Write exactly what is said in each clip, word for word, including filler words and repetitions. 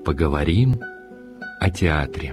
Поговорим о театре.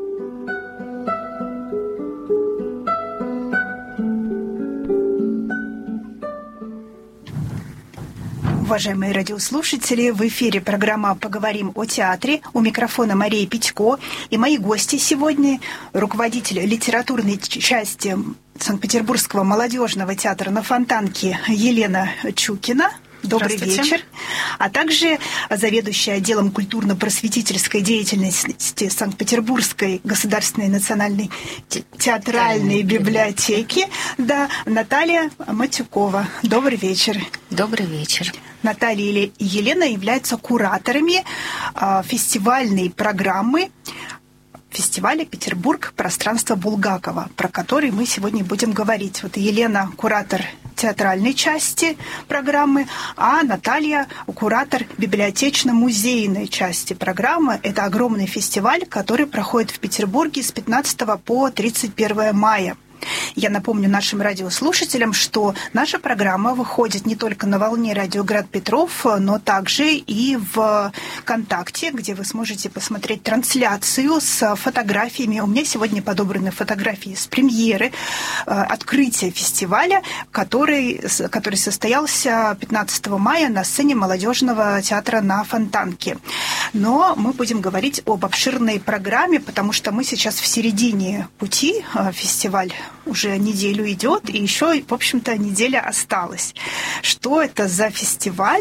Уважаемые радиослушатели, в эфире программа «Поговорим о театре». У микрофона Мария Петько. И мои гости сегодня – руководитель литературной части Санкт-Петербургского молодежного театра на Фонтанке Елена Чукина. Добрый вечер. А также заведующая отделом культурно-просветительской деятельности Санкт-Петербургской государственной национальной театральной библиотеки, да, Наталья Матюкова. Добрый вечер. Добрый вечер. Наталья и Елена являются кураторами фестивальной программы фестиваля «Петербург. Пространство Булгакова», про который мы сегодня будем говорить. Вот Елена – куратор театральной части программы, а Наталья – куратор библиотечно-музейной части программы. Это огромный фестиваль, который проходит в Петербурге с пятнадцатого по тридцать первое мая. Я напомню нашим радиослушателям, что наша программа выходит не только на волне радио Град Петров, но также и в ВКонтакте, где вы сможете посмотреть трансляцию с фотографиями. У меня сегодня подобраны фотографии с премьеры, открытия фестиваля, который, который состоялся пятнадцатого мая на сцене молодежного театра на Фонтанке. Но мы будем говорить об обширной программе, потому что мы сейчас в середине пути. Фестиваль уже неделю идет, и еще, в общем-то, неделя осталась. Что это за фестиваль,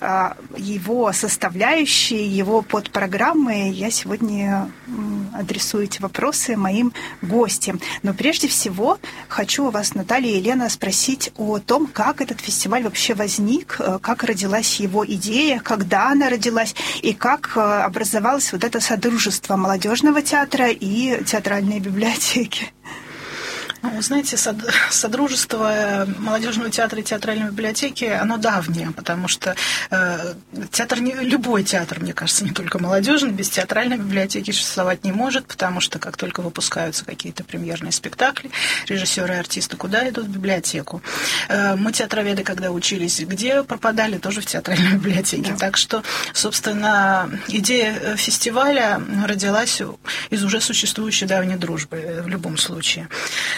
его составляющие, его подпрограммы, я сегодня адресую эти вопросы моим гостям. Но прежде всего хочу у вас, Наталья и Елена, спросить о том, как этот фестиваль вообще возник, как родилась его идея, когда она родилась, и как образовалось вот это содружество молодежного театра и театральной библиотеки. Вы знаете, содружество молодежного театра и театральной библиотеки, оно давнее, потому что э, театр, не, любой театр, мне кажется, не только молодежный, без театральной библиотеки существовать не может, потому что как только выпускаются какие-то премьерные спектакли, режиссеры и артисты куда идут? В библиотеку. Э, мы, театроведы, когда учились, где пропадали? Тоже в театральной библиотеке. Да. Так что, собственно, идея фестиваля родилась из уже существующей давней дружбы в любом случае.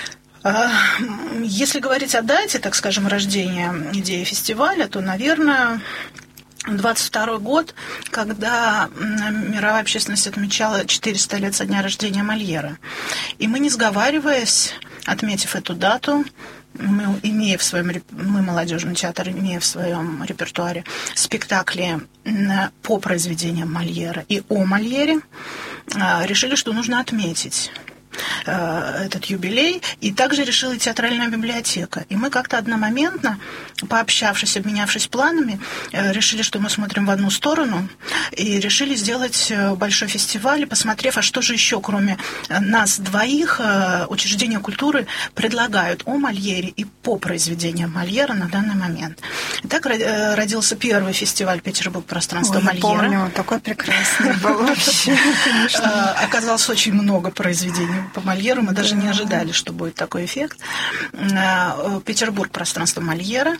Если говорить о дате, так скажем, рождения идеи фестиваля, то, наверное, двадцать второй год, когда мировая общественность отмечала четыреста лет со дня рождения Мольера. И мы, не сговариваясь, отметив эту дату, мы, имея в своем, мы, молодежный театр, имея в своем репертуаре спектакли по произведениям Мольера и о Мольере, решили, что нужно отметить этот юбилей, и также решила и театральная библиотека. И мы как-то одномоментно, пообщавшись, обменявшись планами, решили, что мы смотрим в одну сторону, и решили сделать большой фестиваль, посмотрев, а что же еще, кроме нас двоих, учреждения культуры предлагают о Мольере и по произведениям Мольера на данный момент. И так родился первый фестиваль «Петербург. Пространство Ой, Мольера». Помню, такой прекрасный был вообще. Оказалось очень много произведений по Мольеру, мы даже не ожидали, что будет такой эффект. Петербург. Пространство Мольера.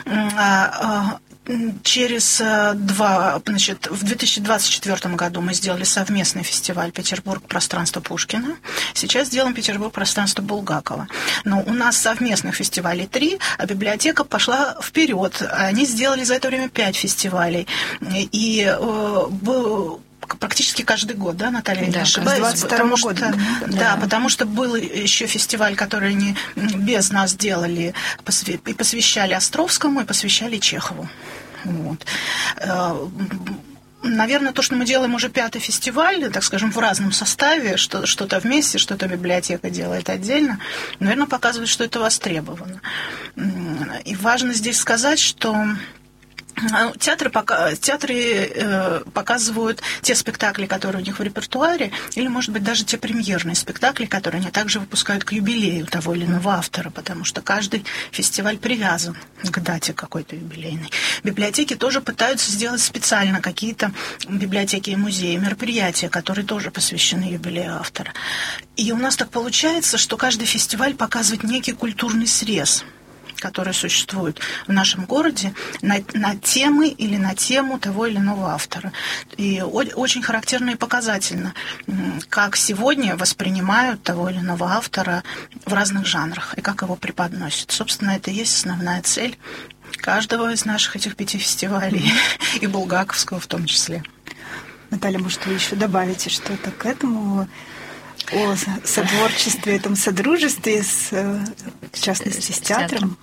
Через два, значит, в две тысячи двадцать четвёртом году мы сделали совместный фестиваль «Петербург. Пространство Пушкина». Сейчас делаем «Петербург. Пространство Булгакова». Но у нас совместных фестивалей три, а библиотека пошла вперед. Они сделали за это время пять фестивалей. И был практически каждый год, да, Наталья, да, не ошибаюсь? двадцать второго года. Да, да, потому что был еще фестиваль, который они без нас делали, и посвящали Островскому, и посвящали Чехову. Вот. Наверное, то, что мы делаем уже пятый фестиваль, так скажем, в разном составе, что, что-то вместе, что-то библиотека делает отдельно, наверное, показывает, что это востребовано. И важно здесь сказать, что Театры, пока, театры э, показывают те спектакли, которые у них в репертуаре, или, может быть, даже те премьерные спектакли, которые они также выпускают к юбилею того или иного автора, потому что каждый фестиваль привязан к дате какой-то юбилейной. Библиотеки тоже пытаются сделать специально какие-то библиотеки и музеи, мероприятия, которые тоже посвящены юбилею автора. И у нас так получается, что каждый фестиваль показывает некий культурный срез. которые существуют в нашем городе, на, на темы или на тему того или иного автора. И очень характерно и показательно, как сегодня воспринимают того или иного автора в разных жанрах и как его преподносят. Собственно, это и есть основная цель каждого из наших этих пяти фестивалей, и булгаковского в том числе. Наталья, может, вы еще добавите что-то к этому, о сотворчестве, этом содружестве, с, в частности, с театром?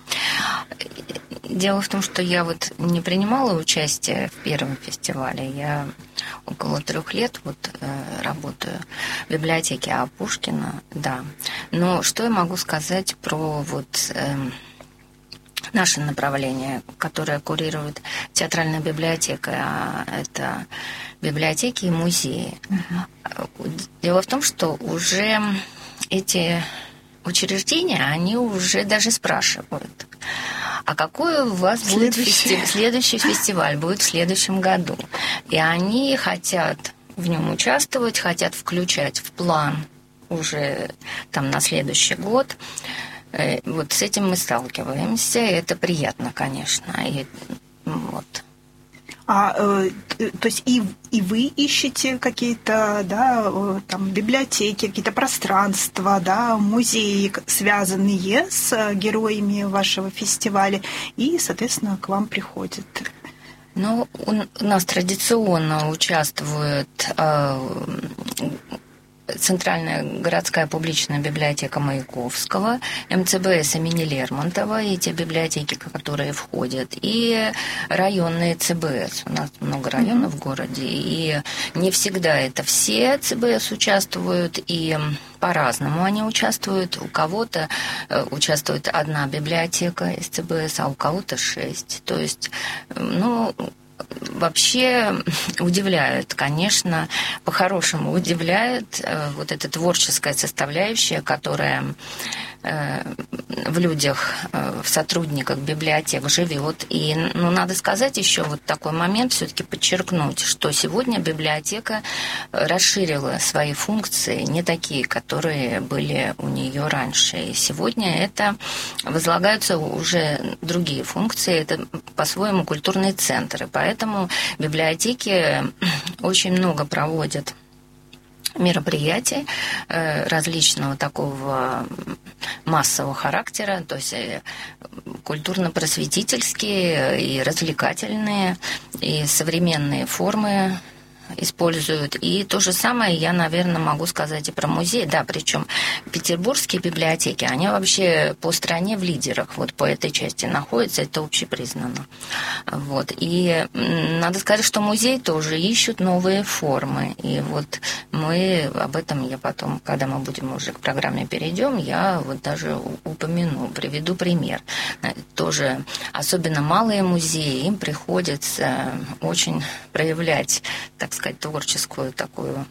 Дело в том, что я вот не принимала участие в первом фестивале. Я около трех лет вот работаю в библиотеке А. Пушкина, да. Но что я могу сказать про вот наше направление, которое курирует театральная библиотека, а это библиотеки и музеи. Угу. Дело в том, что уже эти учреждения, они уже даже спрашивают, а какой у вас следующий. будет фестиваль, следующий фестиваль будет в следующем году. И они хотят в нем участвовать, хотят включать в план уже там на следующий год. Вот с этим мы сталкиваемся, и это приятно, конечно. И, вот. А, э, то есть и, и вы ищете какие-то, да, там, библиотеки, какие-то пространства, да, музеи, связанные с героями вашего фестиваля, и, соответственно, к вам приходят? Ну, у нас традиционно участвует э, Центральная городская публичная библиотека Маяковского, эм цэ бэ эс имени Лермонтова, и те библиотеки, которые входят, и районные цэ бэ эс. У нас много районов mm-hmm. в городе, и не всегда это все цэ бэ эс участвуют, и по-разному они участвуют. У кого-то участвует одна библиотека из цэ бэ эс, а у кого-то шесть. То есть, ну... Вообще удивляет, конечно, по-хорошему удивляет э, вот эта творческая составляющая, которая э, в людях, э, в сотрудниках библиотек живет. И, ну, надо сказать еще вот такой момент, все-таки подчеркнуть, что сегодня библиотека расширила свои функции, не такие, которые были у нее раньше. И сегодня это возлагаются уже другие функции, это по-своему культурные центры. Поэтому библиотеки очень много проводят мероприятий различного такого массового характера, то есть культурно-просветительские и развлекательные, и современные формы используют. И то же самое я, наверное, могу сказать и про музей. Да, причем петербургские библиотеки, они вообще по стране в лидерах, вот по этой части находятся, это общепризнано. Вот. И надо сказать, что музей тоже ищут новые формы. И вот мы об этом, я потом, когда мы будем уже к программе перейдем, я вот даже упомяну, приведу пример. Тоже, особенно малые музеи, им приходится очень проявлять, так сказать, творческую такую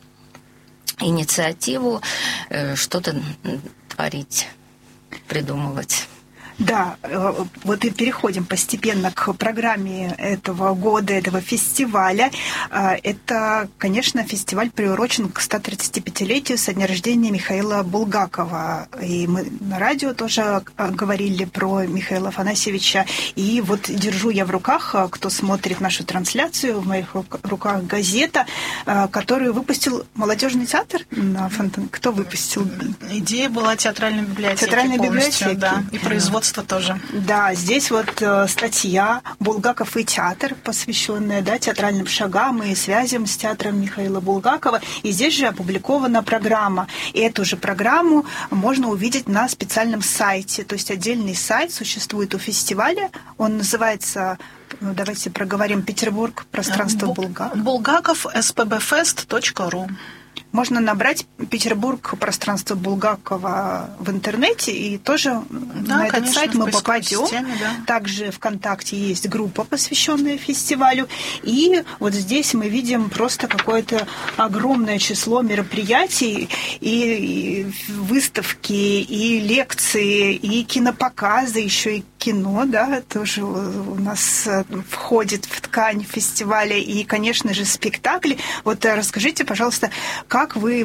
инициативу, что-то творить, придумывать. Да, вот и переходим постепенно к программе этого года, этого фестиваля. Это, конечно, фестиваль приурочен к ста тридцатипятилетию со дня рождения Михаила Булгакова. И мы на радио тоже говорили про Михаила Афанасьевича. И вот держу я в руках, кто смотрит нашу трансляцию, в моих руках газета, которую выпустил молодежный театр. Кто выпустил? Идея была театральной библиотеки. Театральной библиотеки, да, и производство тоже. Да, здесь вот э, статья «Булгаков и театр», посвященная, да, театральным шагам и связям с театром Михаила Булгакова. И здесь же опубликована программа. И эту же программу можно увидеть на специальном сайте. То есть отдельный сайт существует у фестиваля. Он называется, ну, давайте проговорим, «Петербург. Пространство Бу- Булгакова». Булгаков эс пэ бэ фест точка ру. Можно набрать «Петербург. Пространство Булгакова» в интернете, и тоже да, на этот конечно, сайт мы попадем. Системе, да. Также ВКонтакте есть группа, посвященная фестивалю. И вот здесь мы видим просто какое-то огромное число мероприятий, и, и выставки, и лекции, и кинопоказы, еще и кино, да, тоже у нас входит в ткань фестиваля, и, конечно же, спектакли. Вот расскажите, пожалуйста, как вы вот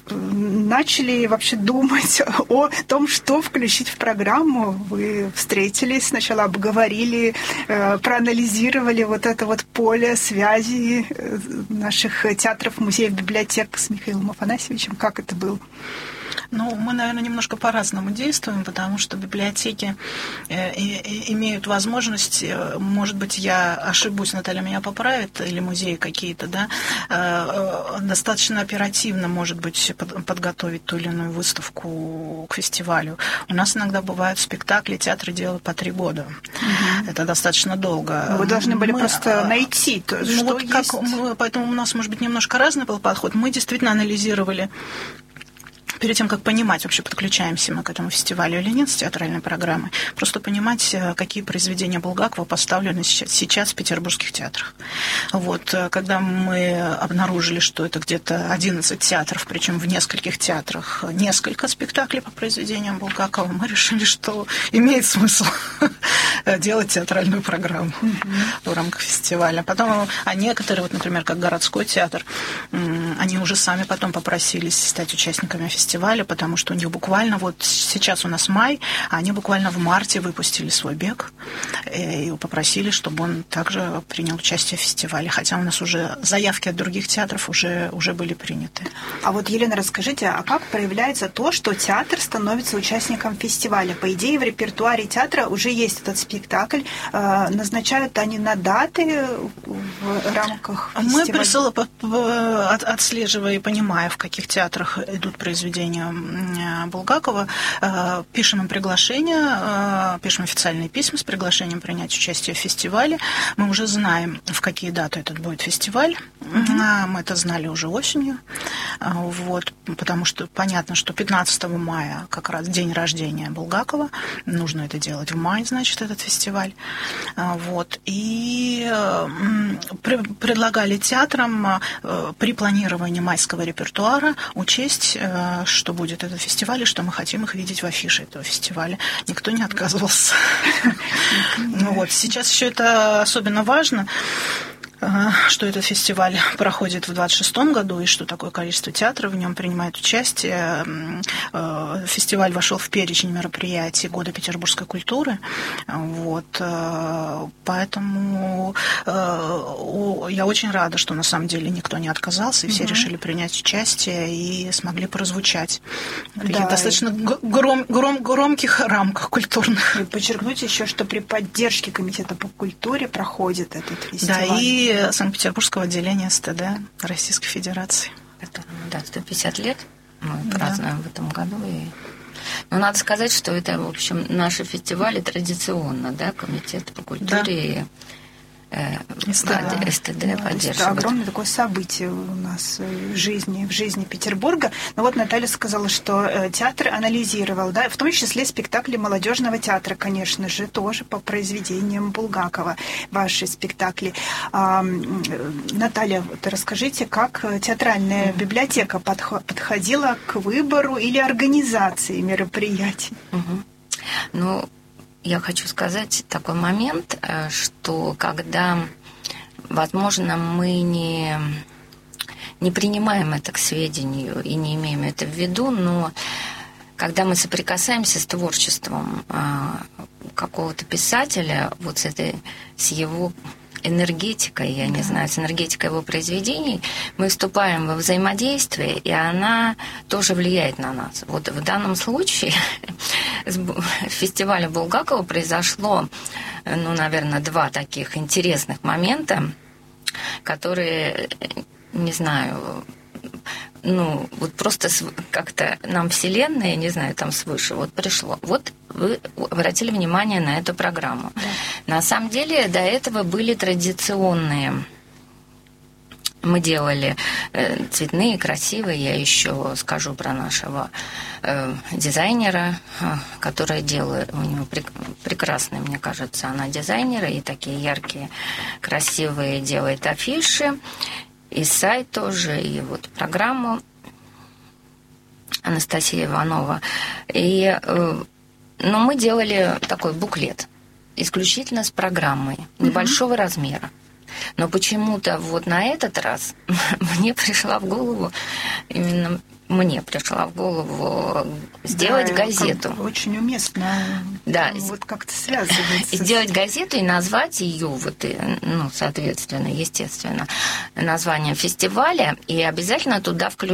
начали вообще думать о том, что включить в программу? Вы встретились, сначала обговорили, проанализировали вот это вот поле связи наших театров, музеев, библиотек с Михаилом Афанасьевичем. Как это было? Ну, мы, наверное, немножко по-разному действуем, потому что библиотеки э, и, имеют возможность, э, может быть, я ошибусь, Наталья меня поправит, или музеи какие-то, да, э, э, достаточно оперативно, может быть, под, подготовить ту или иную выставку к фестивалю. У нас иногда бывают спектакли, театры делают по три года. Угу. Это достаточно долго. Вы должны были мы, просто найти, то, ну, что вот есть. Как мы, поэтому у нас, может быть, немножко разный был подход. Мы действительно анализировали перед тем, как понимать, вообще подключаемся мы к этому фестивалю или нет с театральной программой, просто понимать, какие произведения Булгакова поставлены сейчас, сейчас в петербургских театрах. Вот, когда мы обнаружили, что это где-то одиннадцать театров, причем в нескольких театрах несколько спектаклей по произведениям Булгакова, мы решили, что имеет смысл делать театральную программу в рамках фестиваля. Потом, а некоторые, вот, например, как городской театр, они уже сами потом попросились стать участниками фестиваля, фестиваля, потому что у них буквально, вот сейчас у нас май, а они буквально в марте выпустили свой бег и попросили, чтобы он также принял участие в фестивале, хотя у нас уже заявки от других театров уже, уже были приняты. А вот, Елена, расскажите, а как проявляется то, что театр становится участником фестиваля? По идее, в репертуаре театра уже есть этот спектакль, назначают они на даты в рамках фестиваля? Мы присылаем, отслеживая и понимая, в каких театрах идут произведения Булгакова, пишем им приглашение, пишем официальные письма с приглашением принять участие в фестивале. Мы уже знаем, в какие даты этот будет фестиваль. Mm-hmm. Мы это знали уже осенью. Вот, потому что понятно, что пятнадцатого мая как раз день рождения Булгакова. Нужно это делать в мае, значит, этот фестиваль. Вот. И предлагали театрам при планировании майского репертуара учесть, что будет этот фестиваль, и что мы хотим их видеть в афише этого фестиваля. Никто не отказывался. Ну вот, сейчас еще это особенно важно, что этот фестиваль проходит в двадцать шестом году, и что такое количество театров в нем принимает участие. Фестиваль вошел в перечень мероприятий Года петербургской культуры. Вот. Поэтому я очень рада, что на самом деле никто не отказался, и все угу. решили принять участие и смогли прозвучать в таких да. достаточно гром, гром, громких рамках культурных. И подчеркнуть еще, что при поддержке Комитета по культуре проходит этот фестиваль. Да, и Санкт-Петербургского отделения СТД Российской Федерации. Которому, да, сто пятьдесят лет мы празднуем да. в этом году. И... Но надо сказать, что это, в общем, наши фестивали традиционно, да, Комитет по культуре да. и СТД, СТД да, поддерживает. Это огромное такое событие у нас в жизни, в жизни Петербурга. Но вот Наталья сказала, что театр анализировал, да, в том числе спектакли молодежного театра, конечно же, тоже по произведениям Булгакова, ваши спектакли. А, Наталья, вот расскажите, как театральная mm-hmm. библиотека подходила к выбору или организации мероприятий? Mm-hmm. Ну, я хочу сказать такой момент, что когда, возможно, мы не, не принимаем это к сведению и не имеем это в виду, но когда мы соприкасаемся с творчеством какого-то писателя, вот с этой, с его энергетикой, я не знаю, с энергетикой его произведений, мы вступаем во взаимодействие, и она тоже влияет на нас. Вот в данном случае с фестиваля Булгакова произошло, ну, наверное, два таких интересных момента, которые, не знаю, ну, вот просто как-то нам Вселенная, не знаю, там свыше, вот пришло. Вот вы обратили внимание на эту программу. Да. На самом деле до этого были традиционные. Мы делали цветные, красивые. Я еще скажу про нашего э, дизайнера, который делает, у него прекрасные, мне кажется, она дизайнеры, и такие яркие, красивые делает афиши. И сайт тоже, и вот программу Анастасия Иванова. И, но мы делали такой буклет, исключительно с программой, небольшого mm-hmm. размера. Но почему-то вот на этот раз мне пришла в голову именно мне пришла в голову сделать да, газету. Очень уместно. Да. Вот как-то связывается. Сделать газету и назвать ее, вот, ну, соответственно, естественно, название фестиваля, и обязательно туда включить